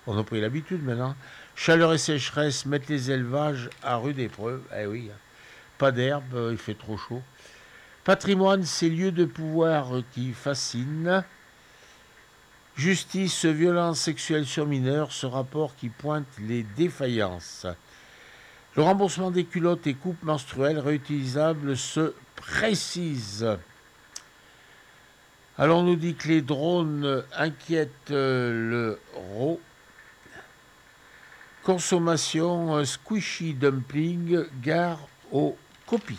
On a pris l'habitude maintenant. Chaleur et sécheresse mettent les élevages à rude épreuve. Eh oui, pas d'herbe, il fait trop chaud. Patrimoine, ces lieux de pouvoir qui fascinent. Justice, violence sexuelle sur mineurs, ce rapport qui pointe les défaillances. Le remboursement des culottes et coupes menstruelles réutilisables se précise. Alors on nous dit que les drones inquiètent le RAW. Consommation squishy dumpling, gare aux copies.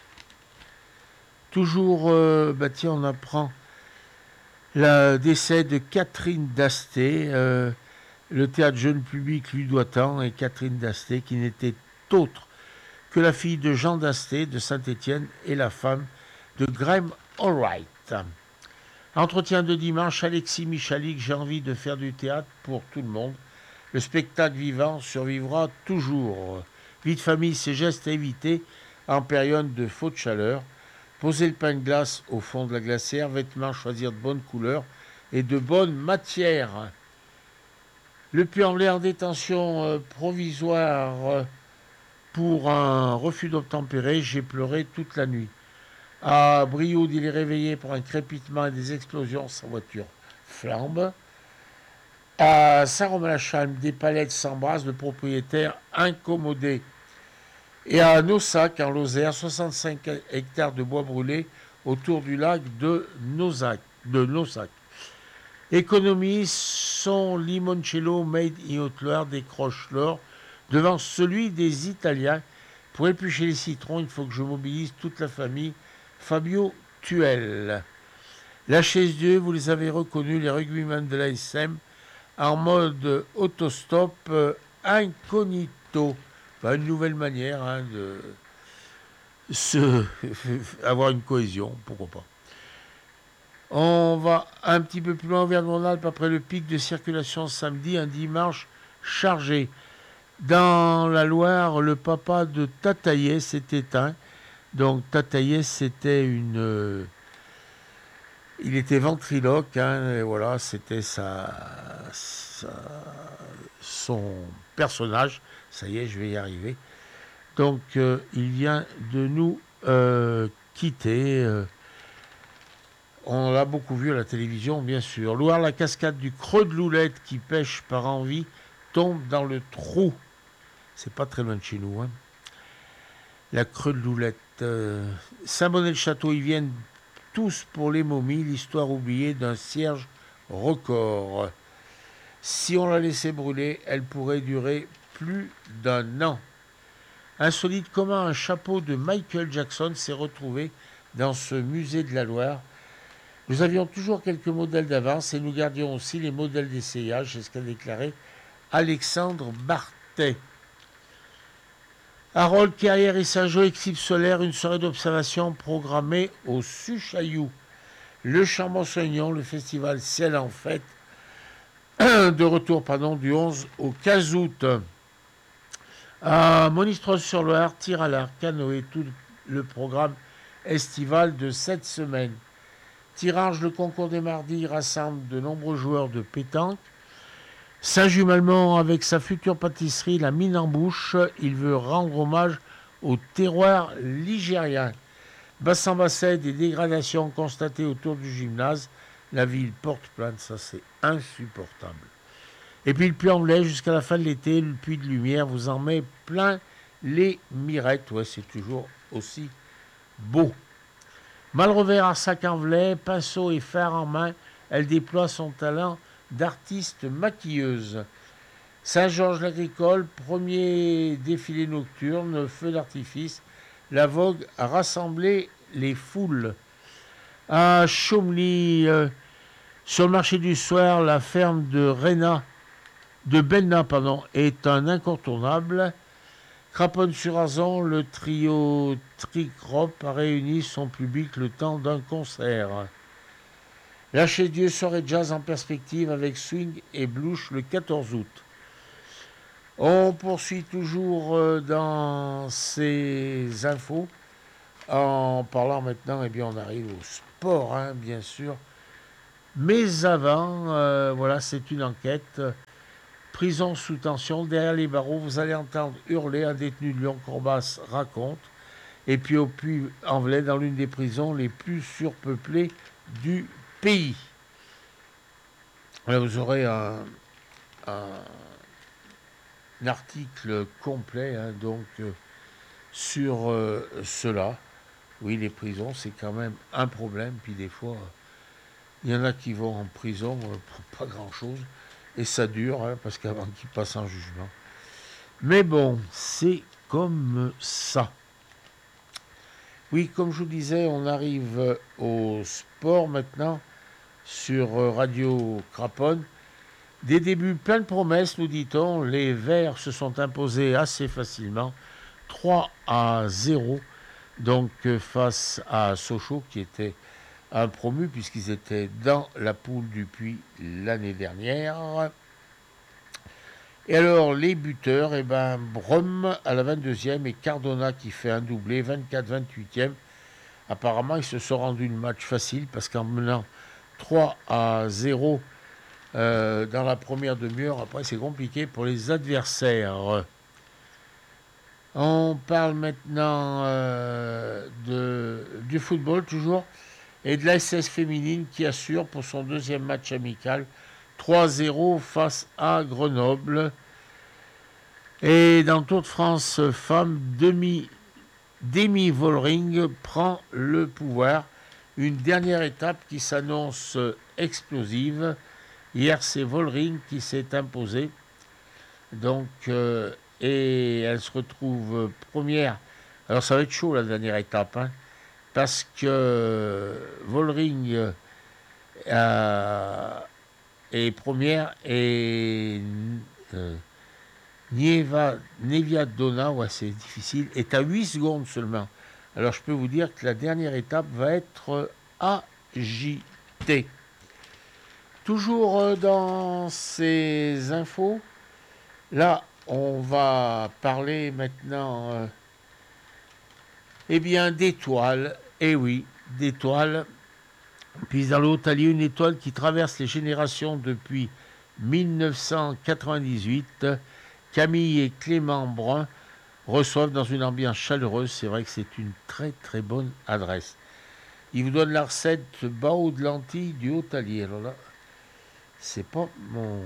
Toujours, tiens, on apprend le décès de Catherine Dasté. Le théâtre jeune public lui doit tant, et Catherine Dasté, qui n'était autre que la fille de Jean Dasté de Saint-Étienne et la femme de Graham Allwright. Entretien de dimanche, Alexis Michalik, j'ai envie de faire du théâtre pour tout le monde. Le spectacle vivant survivra toujours. Vie de famille, ces gestes à éviter en période de faute chaleur. Poser le pain de glace au fond de la glacière, vêtements, choisir de bonnes couleurs et de bonnes matières. Le Puy-en-Velay en détention provisoire pour un refus d'obtempérer, j'ai pleuré toute la nuit. À Brioude, il est réveillé pour un crépitement et des explosions, sa voiture flambe. À Saint-Romain-la-Chalme, des palettes s'embrassent, le propriétaire incommodé. Et à Naussac, en Lozère, 65 hectares de bois brûlés autour du lac de Naussac. Économie, son limoncello made in Haute-Loire décroche l'or devant celui des Italiens. Pour éplucher les citrons, il faut que je mobilise toute la famille. Fabio Tuel. Lâchez Dieu, vous les avez reconnus, les rugbymen de l'ASM, en mode autostop incognito. Une nouvelle manière de avoir une cohésion, pourquoi pas. On va un petit peu plus loin vers Auvergne-Rhône-Alpes après le pic de circulation samedi, un dimanche chargé. Dans la Loire, le papa de Tataillé s'est éteint. Donc Tataillé, c'était il était ventriloque, et voilà, c'était son personnage. Ça y est, je vais y arriver. Donc il vient de nous quitter. On l'a beaucoup vu à la télévision, bien sûr. Loire, la cascade du Creux de Loulette qui pêche par envie tombe dans le trou. C'est pas très loin de chez nous. La Creux de Loulette. Saint-Bonnet-le-Château, ils viennent tous pour les momies. L'histoire oubliée d'un cierge record. Si on la laissait brûler, elle pourrait durer plus d'un an. Insolite, comment un chapeau de Michael Jackson s'est retrouvé dans ce musée de la Loire. Nous avions toujours quelques modèles d'avance et nous gardions aussi les modèles d'essayage, c'est ce qu'a déclaré Alexandre Bartet. Harold Carrière et Saint-Jean, éclipse solaire, une soirée d'observation programmée au Suchaillou. Le Chambon-Saignon, le festival Ciel en fête, de retour du 11 au 15 août. À Monistrol-sur-Loire, tir à l'arc, canoë, tout le programme estival de cette semaine. Tirage, le concours des mardis rassemble de nombreux joueurs de pétanque. Saint-Jumalmont, avec sa future pâtisserie, la mine en bouche, il veut rendre hommage au terroir ligérien. Bassan-Basset, des dégradations constatées autour du gymnase. La ville porte plainte, ça c'est insupportable. Et puis le Puy-en-Velay, jusqu'à la fin de l'été, le puits de lumière vous en met plein les mirettes. Ouais, c'est toujours aussi beau. Malrevers, Arsac-en-Velay, pinceau et fer en main, elle déploie son talent d'artiste maquilleuse. Saint-Georges-l'Agricole, premier défilé nocturne, feu d'artifice. La vogue a rassemblé les foules. À Chaumelly, sur le marché du soir, la ferme de Benna est un incontournable. Craponne-sur-Azan, le trio Tricrop a réuni son public le temps d'un concert. Lâchez Dieu, soirée jazz en perspective avec swing et blouche le 14 août. On poursuit toujours dans ces infos en parlant maintenant, on arrive au sport, bien sûr. Mais avant, voilà, c'est une enquête Prison sous tension. Derrière les barreaux, vous allez entendre hurler un détenu de Lyon-Corbas raconte. Et puis au Puy-en-Velay, dans l'une des prisons les plus surpeuplées du pays. Là, vous aurez un article complet donc sur cela. Oui, les prisons, c'est quand même un problème. Puis des fois, il y en a qui vont en prison pour pas grand-chose. Et ça dure, parce qu'avant qu'ils passent en jugement. Mais bon, c'est comme ça. Oui, comme je vous disais, on arrive au sport maintenant sur Radio Craponne. Des débuts plein de promesses, nous dit-on. Les Verts se sont imposés assez facilement, 3-0, donc face à Sochaux, qui était un promu, puisqu'ils étaient dans la poule depuis l'année dernière. Et alors, les buteurs, Brum à la 22e et Cardona qui fait un doublé, 24-28e. Apparemment, ils se sont rendus le match facile parce qu'en menant 3-0 dans la première demi-heure, après, c'est compliqué pour les adversaires. On parle maintenant du football, toujours, et de la SS féminine qui assure pour son deuxième match amical 3-0 face à Grenoble. Et dans le Tour de France femmes, Demi Vollering prend le pouvoir. Une dernière étape qui s'annonce explosive. Hier, c'est Vollering qui s'est imposée. Donc, et elle se retrouve première. Alors, ça va être chaud la dernière étape, parce que Vollering est première et Nevia Donna, c'est difficile, est à 8 secondes seulement. Alors je peux vous dire que la dernière étape va être agitée. Toujours dans ces infos, là on va parler maintenant d'étoiles. Eh oui, d'étoiles. Puis dans le Haut-Allier, une étoile qui traverse les générations depuis 1998. Camille et Clément Brun reçoivent dans une ambiance chaleureuse. C'est vrai que c'est une très très bonne adresse. Ils vous donnent la recette bao de lentilles du Haut-Allier. Alors là, c'est pas mon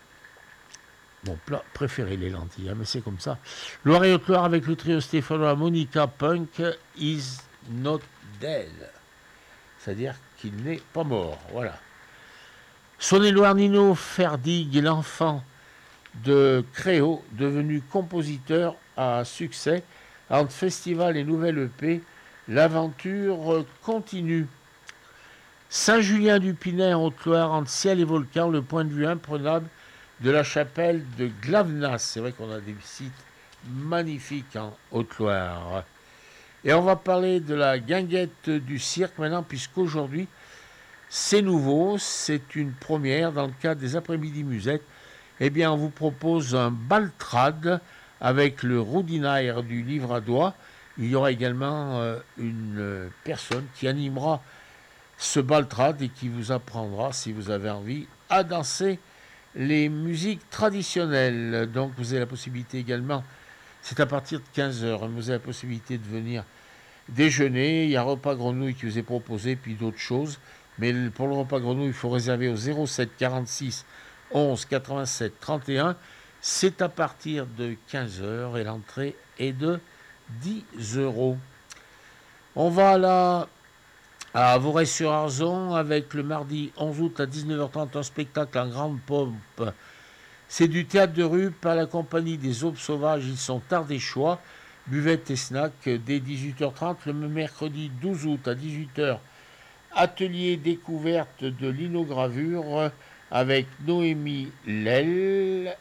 plat préféré, les lentilles, mais c'est comme ça. Loire et Haute-Loire avec le trio stéphanois Monica Punk is not dead. C'est-à-dire qu'il n'est pas mort. Voilà. Saône-et-Loire, Nino Ferdig, l'enfant de Créo, devenu compositeur à succès. Entre festival et nouvelle EP, l'aventure continue. Saint-Julien-du-Pinet en Haute-Loire, entre ciel et volcan, le point de vue imprenable de la chapelle de Glavenas. C'est vrai qu'on a des sites magnifiques en Haute-Loire. Et on va parler de la guinguette du cirque maintenant, puisqu'aujourd'hui, c'est nouveau, c'est une première dans le cadre des après-midi musettes. On vous propose un baltrade avec le roudinaire du livre à doigt. Il y aura également une personne qui animera ce baltrade et qui vous apprendra, si vous avez envie, à danser les musiques traditionnelles. Donc vous avez la possibilité également, c'est à partir de 15h, vous avez la possibilité de venir déjeuner. Il y a un repas grenouille qui vous est proposé, puis d'autres choses. Mais pour le repas grenouille, il faut réserver au 07 46 11 87 31. C'est à partir de 15h et l'entrée est de 10 €. On va là à Voray-sur-Arzon avec le mardi 11 août à 19h30 un spectacle en grande pompe. C'est du théâtre de rue par la compagnie des Aubes Sauvages. Ils sont ardéchois. Buvette et snack dès 18h30. Le mercredi 12 août à 18h, atelier découverte de linogravure avec Noémie L.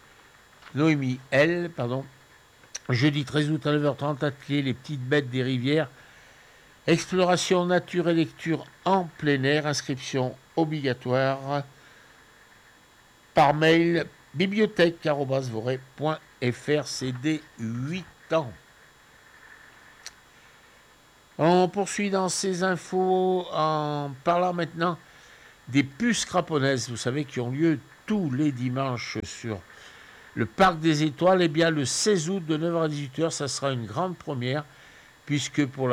Jeudi 13 août à 9h30, atelier Les Petites Bêtes des Rivières. Exploration nature et lecture en plein air. Inscription obligatoire par mail bibliothèque@voray.fr. C'est dès 8 ans. On poursuit dans ces infos en parlant maintenant des puces craponaises, vous savez, qui ont lieu tous les dimanches sur le Parc des Étoiles, eh bien le 16 août de 9h à 18h, ça sera une grande première, puisque pour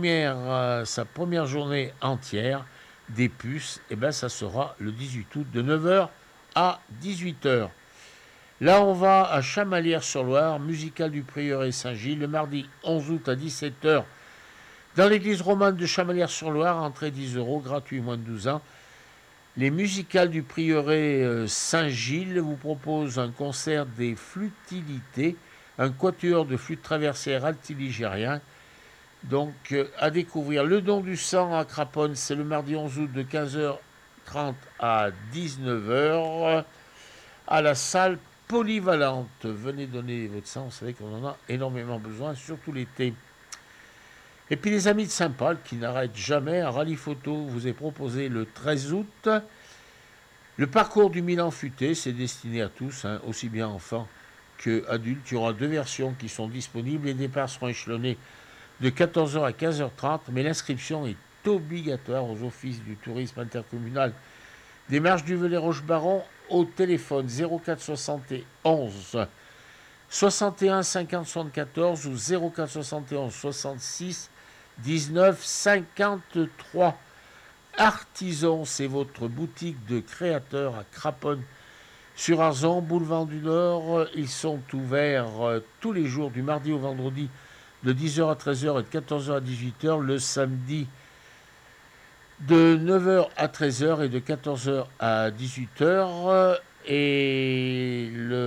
sa première journée entière des puces, eh bien ça sera le 18 août de 9h à 18h. Là, on va à Chamalières-sur-Loire, musicale du Prieuré Saint-Gilles, le mardi 11 août à 17h, dans l'église romane de Chamalières-sur-Loire, entrée 10 euros, gratuit moins de 12 ans. Les musicales du Prieuré Saint-Gilles vous proposent un concert des flûtilités, un quatuor de flûte traversière altiligérien. Donc, à découvrir. Le don du sang à Craponne, c'est le mardi 11 août de 15h30 à 19h à la salle polyvalente. Venez donner votre sang, vous savez qu'on en a énormément besoin, surtout l'été. Et puis les amis de Saint-Paul qui n'arrêtent jamais, un rallye photo vous est proposé le 13 août. Le parcours du Milan futé, c'est destiné à tous, aussi bien enfants qu'adultes. Il y aura 2 versions qui sont disponibles. Les départs seront échelonnés de 14h à 15h30, mais l'inscription est obligatoire aux offices du tourisme intercommunal des Marches du Velay-Roche-Baron au téléphone 04 71 61 50 74 ou 04 71 66 19 53. Artisan, c'est votre boutique de créateurs à Craponne sur Arzon, boulevard du Nord. Ils sont ouverts tous les jours du mardi au vendredi de 10h à 13h et de 14h à 18h, le samedi de 9h à 13h et de 14h à 18h, et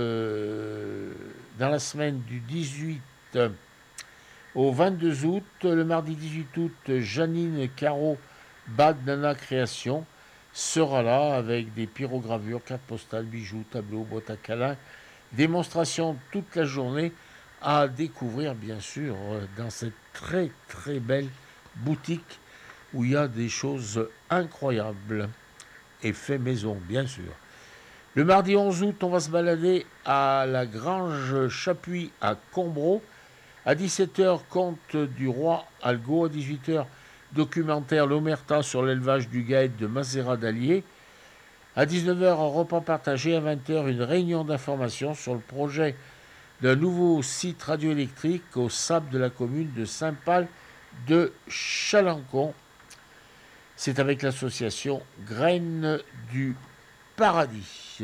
dans la semaine du 18 au 22 août, le mardi 18 août, Janine Caro Bad Nana Création sera là avec des pyrogravures, cartes postales, bijoux, tableaux, boîtes à câlins, démonstration toute la journée à découvrir bien sûr dans cette très très belle boutique où il y a des choses incroyables et fait maison bien sûr. Le mardi 11 août, on va se balader à la Grange Chapuis à Combreau. À 17h, conte du roi Algo. À 18h, documentaire L'Omerta sur l'élevage du guêpe de Mazera d'Allier. À 19h, un repas partagé. À 20h, une réunion d'information sur le projet d'un nouveau site radioélectrique au sable de la commune de Saint-Pal de Chalancon. C'est avec l'association Graines du Paradis.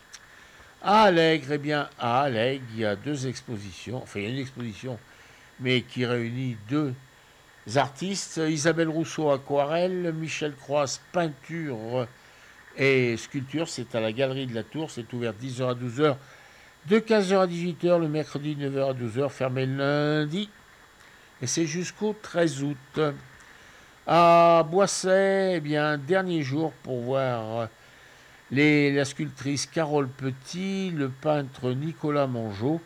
À Allègre, eh bien, à Allègre, il y a 2 expositions. Enfin, il y a une exposition, mais qui réunit 2 artistes. Isabelle Rousseau, aquarelle. Michel Croise, peinture et sculpture. C'est à la Galerie de la Tour. C'est ouvert 10h à 12h. De 15h à 18h, le mercredi 9h à 12h. Fermé le lundi. Et c'est jusqu'au 13 août. À Boisset, eh bien, dernier jour pour voir la sculptrice Carole Petit, le peintre Nicolas Mongeau.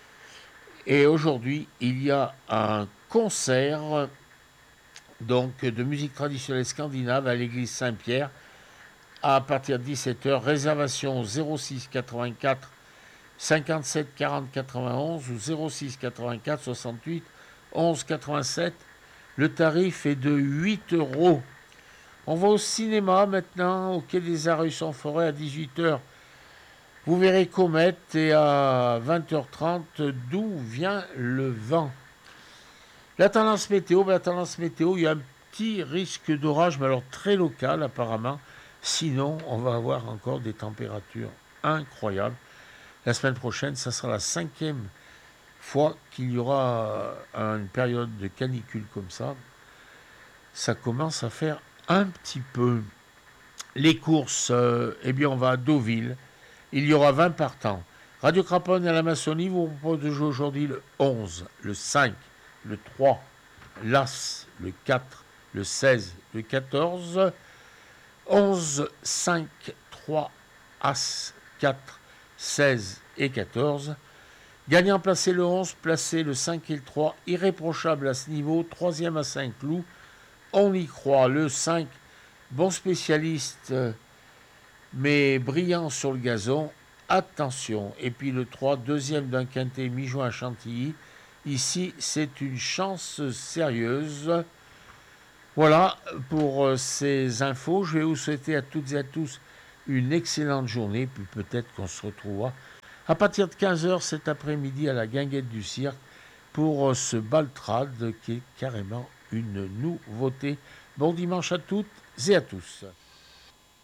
Et aujourd'hui, il y a un concert donc, de musique traditionnelle scandinave à l'église Saint-Pierre à partir de 17h. Réservation 06 84 57 40 91 ou 06 84 68 11 87. Le tarif est de 8 euros. On va au cinéma maintenant, au Quai des Arts en Forêt à 18h. Vous verrez Comète et à 20h30, D'où vient le vent. La tendance météo, il y a un petit risque d'orage, mais alors très local apparemment. Sinon, on va avoir encore des températures incroyables. La semaine prochaine, ça sera la 5e fois qu'il y aura une période de canicule comme ça. Ça commence à faire un petit peu. Les courses, eh bien, on va à Deauville. Il y aura 20 partants. Radio Craponne à la Maçonnie vous propose de jouer aujourd'hui le 11, le 5, le 3, l'As, le 4, le 16, le 14, 11, 5, 3, As, 4, 16 et 14. Gagnant placé le 11, placé le 5 et le 3. Irréprochable à ce niveau, 3e à Saint-Cloud. On y croit, le 5, bon spécialiste, mais brillant sur le gazon. Attention. Et puis le 3, 2e d'un quintet mi-juin à Chantilly. Ici, c'est une chance sérieuse. Voilà pour ces infos. Je vais vous souhaiter à toutes et à tous une excellente journée, puis peut-être qu'on se retrouvera à partir de 15h cet après-midi à la Guinguette du Cirque pour ce baltrade qui est carrément une nouveauté. Bon dimanche à toutes et à tous.